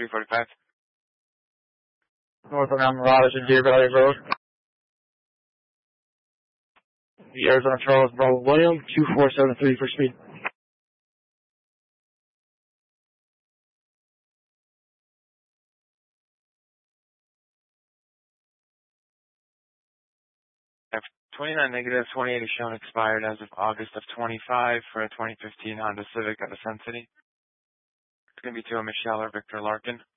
345. Northbound Mirage and Deer Valley Road. The Arizona Charles Bravo William, 2473 for speed. F29 negative, 28 is shown expired as of August of 25 for a 2015 Honda Civic at Ascent City. It's going to be to a Michelle or Victor Larkin.